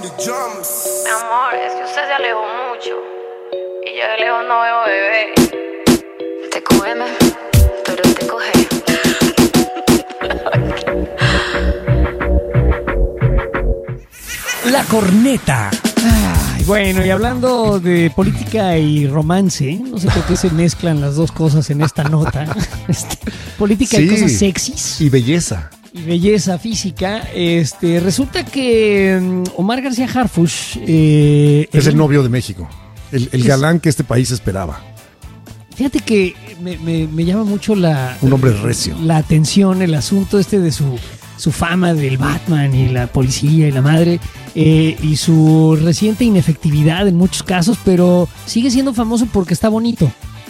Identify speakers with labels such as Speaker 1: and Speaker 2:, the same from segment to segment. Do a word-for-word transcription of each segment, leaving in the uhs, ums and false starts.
Speaker 1: Mi amor, es que usted se alejó mucho y yo de lejos no veo bebé. Te cógeme, pero te coge.
Speaker 2: La corneta. Ay, bueno, y hablando de política y romance, no sé por qué se mezclan las dos cosas en esta nota. Este, política
Speaker 3: Sí,
Speaker 2: y cosas sexys.
Speaker 3: Y belleza.
Speaker 2: Y belleza física. Este, resulta que um, Omar García Harfuch eh,
Speaker 3: Es
Speaker 2: el,
Speaker 3: el novio de México. El, el
Speaker 2: Es-
Speaker 3: galán que este país esperaba.
Speaker 2: Fíjate que me, me- me llama mucho la,
Speaker 3: Un hombre recio.
Speaker 2: la atención el asunto este de su, su fama del Batman y la policía y la madre eh, y su reciente inefectividad en muchos casos, pero sigue siendo famoso porque está bonito.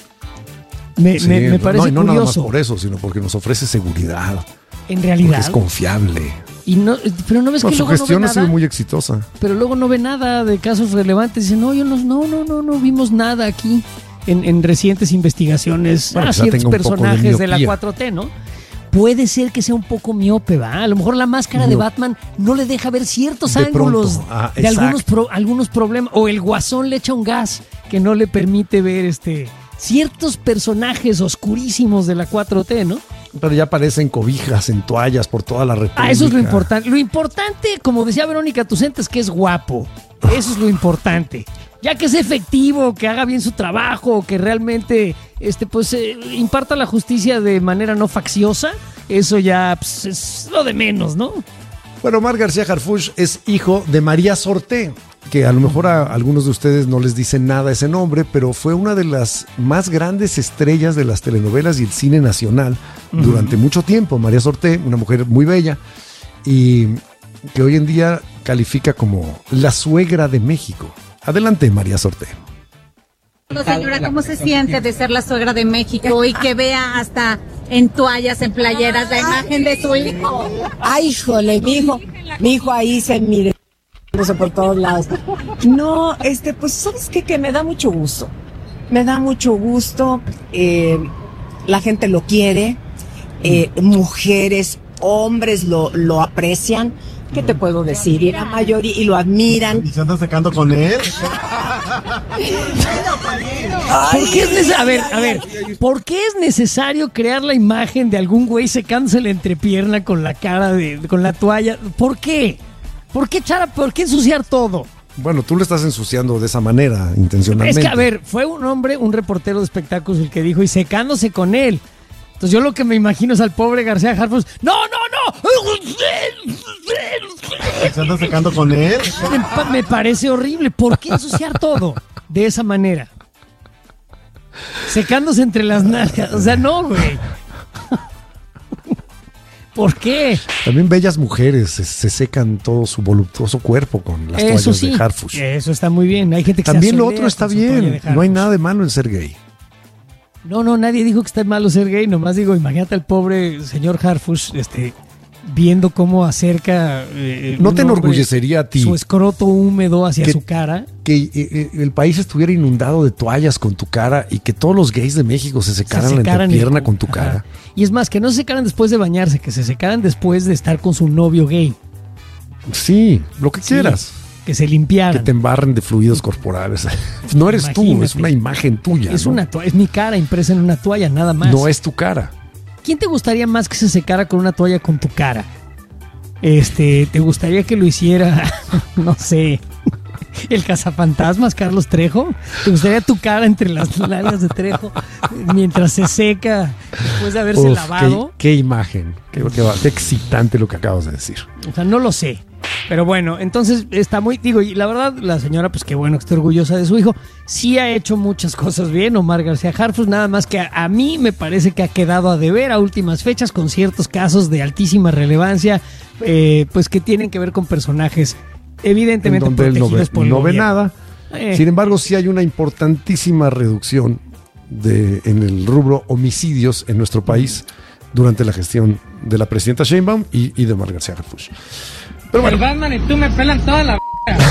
Speaker 2: Me,
Speaker 3: Sí,
Speaker 2: me- me parece
Speaker 3: no, y no nada más
Speaker 2: curioso.
Speaker 3: por eso, sino porque nos ofrece seguridad.
Speaker 2: En
Speaker 3: Porque
Speaker 2: realidad.
Speaker 3: es confiable.
Speaker 2: Y no, pero no ves
Speaker 3: No,
Speaker 2: que
Speaker 3: su
Speaker 2: luego no ve
Speaker 3: gestión ha
Speaker 2: nada.
Speaker 3: sido muy exitosa.
Speaker 2: Pero luego no ve nada de casos relevantes. Dice, no, yo no, no, no, no, no vimos nada aquí en, en recientes investigaciones
Speaker 3: Bueno,
Speaker 2: a
Speaker 3: quizá
Speaker 2: ciertos
Speaker 3: tenga un poco de
Speaker 2: personajes de, la
Speaker 3: miopía.
Speaker 2: cuatro T, ¿no? Puede ser que sea un poco miope, ¿va? A lo mejor la máscara de
Speaker 3: Miop-
Speaker 2: Batman no le deja ver ciertos
Speaker 3: De
Speaker 2: ángulos
Speaker 3: pronto. Ah,
Speaker 2: de algunos,
Speaker 3: exacto.
Speaker 2: pro- algunos problemas. O el guasón le echa un gas que no le permite ver este ciertos personajes oscurísimos de la cuatro T, ¿no?
Speaker 3: Pero ya aparecen cobijas en toallas por toda la república.
Speaker 2: Ah, eso es lo importante. Lo importante, como decía Verónica Tucent, es que es guapo. Eso es lo importante. Ya que es efectivo, que haga bien su trabajo, que realmente este, pues, eh, imparta la justicia de manera no facciosa, eso ya pues, es lo de menos, ¿no?
Speaker 3: Bueno, Omar García Harfuch es hijo de María Sorté, que a lo mejor a algunos de ustedes no les dice nada ese nombre, pero fue una de las más grandes estrellas de las telenovelas y el cine nacional durante mucho tiempo. María Sorté, una mujer muy bella y que hoy en día califica como la suegra de México. Adelante, María Sorté.
Speaker 4: Señora, ¿cómo se siente de ser la suegra de México y que vea hasta en toallas, en playeras, la imagen de su hijo?
Speaker 5: Ay, híjole, mi hijo, mi hijo ahí se mire por todos lados. No, este, pues, ¿sabes qué? Que me da mucho gusto. Me da mucho gusto. eh, la gente lo quiere. eh, mujeres, hombres lo, lo aprecian. ¿Qué te puedo decir? Y la mayoría, y lo admiran.
Speaker 6: ¿Y se anda sacando con él?
Speaker 2: ¿Por qué es nece- a ver, a ver, ¿por qué es necesario crear la imagen de algún güey secándose la entrepierna con la cara de, con la toalla? ¿Por qué? ¿Por qué, Chara? ¿Por qué ensuciar todo?
Speaker 3: Bueno, tú le estás ensuciando de esa manera, intencionalmente.
Speaker 2: Es que, a ver, fue un hombre, un reportero de espectáculos el que dijo, y secándose con él. Entonces yo lo que me imagino es al pobre García Harfuch. ¡No, no, no!
Speaker 6: ¿Se anda sacando con él?
Speaker 2: Me, pa- me parece horrible. ¿Por qué ensuciar todo de esa manera? Secándose entre las nalgas. O sea, no, güey. ¿Por qué?
Speaker 3: También bellas mujeres se, se secan todo su voluptuoso cuerpo con las
Speaker 2: Eso
Speaker 3: toallas
Speaker 2: sí.
Speaker 3: de Harfuch.
Speaker 2: Eso está muy bien. Hay gente que
Speaker 3: También
Speaker 2: se
Speaker 3: lo
Speaker 2: asolea
Speaker 3: otro está
Speaker 2: con su toalla
Speaker 3: bien.
Speaker 2: de
Speaker 3: No hay
Speaker 2: Harfuch.
Speaker 3: nada de malo en ser gay.
Speaker 2: No, no, nadie dijo que está malo ser gay. Nomás digo, imagínate al pobre señor Harfuch, este, viendo cómo acerca. eh,
Speaker 3: ¿No
Speaker 2: un
Speaker 3: te
Speaker 2: hombre
Speaker 3: enorgullecería a ti
Speaker 2: su escroto húmedo hacia
Speaker 3: que-
Speaker 2: su cara?
Speaker 3: que eh, eh, el país estuviera inundado de toallas con tu cara y que todos los gays de México se
Speaker 2: Se
Speaker 3: secaran la
Speaker 2: secaran el
Speaker 3: entrepierna
Speaker 2: cu-
Speaker 3: con tu
Speaker 2: Ajá.
Speaker 3: cara?
Speaker 2: Y es más, que no se secaran después de bañarse, que se secaran después de estar con su novio gay.
Speaker 3: Sí, lo que
Speaker 2: Sí,
Speaker 3: quieras.
Speaker 2: Que se limpiaran.
Speaker 3: Que te embarren de fluidos corporales. No eres tú,
Speaker 2: Imagínate.
Speaker 3: es una imagen tuya.
Speaker 2: Es
Speaker 3: ¿no?
Speaker 2: una toalla, es mi cara impresa en una toalla, nada más.
Speaker 3: No es tu cara.
Speaker 2: ¿Quién te gustaría más que se secara con una toalla con tu cara? Este, ¿te gustaría que lo hiciera, no sé, el cazafantasmas Carlos Trejo? ¿Te gustaría tu cara entre las nalgas de Trejo mientras se seca después de haberse
Speaker 3: Uf,
Speaker 2: lavado?
Speaker 3: Qué, qué imagen. Qué, qué- qué excitante lo que acabas de decir.
Speaker 2: O sea, no lo sé. Pero bueno, entonces está muy, digo, y la verdad, la señora, pues qué bueno que esté orgullosa de su hijo. Sí ha hecho muchas cosas bien, Omar García Harfuch, nada más que a, a mí me parece que ha quedado a deber a últimas fechas con ciertos casos de altísima relevancia, eh, pues que tienen que ver con personajes
Speaker 3: En
Speaker 2: evidentemente
Speaker 3: donde él no ve,
Speaker 2: protegidos por el
Speaker 3: no ve
Speaker 2: gobierno.
Speaker 3: nada.
Speaker 2: Eh.
Speaker 3: Sin embargo, sí hay una importantísima reducción de, en el rubro homicidios en nuestro país durante la gestión de la presidenta Sheinbaum y, y de Omar García Harfuch. Pero bueno,
Speaker 7: El Batman y tú me pelan toda la...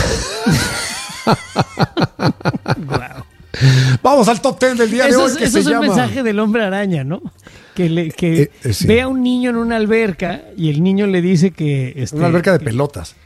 Speaker 2: Guau.
Speaker 3: vamos al top ten del día de
Speaker 2: Eso
Speaker 3: hoy
Speaker 2: es,
Speaker 3: que
Speaker 2: eso
Speaker 3: se
Speaker 2: es un
Speaker 3: llama...
Speaker 2: mensaje del hombre araña, ¿no? Que, le, que
Speaker 3: Eh, eh, sí.
Speaker 2: ve a un niño en una alberca y el niño le dice que... este,
Speaker 3: Una alberca de
Speaker 2: que-
Speaker 3: pelotas.